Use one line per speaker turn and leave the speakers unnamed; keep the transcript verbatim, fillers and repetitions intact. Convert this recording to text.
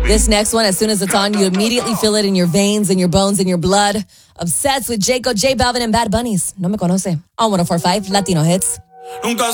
This next one, as soon as it's on, you immediately feel it in your veins, in your bones, in your blood. Obsessed with Jacob, J Balvin, and Bad Bunnies. No me conoce. On one oh four point five Latino Hits.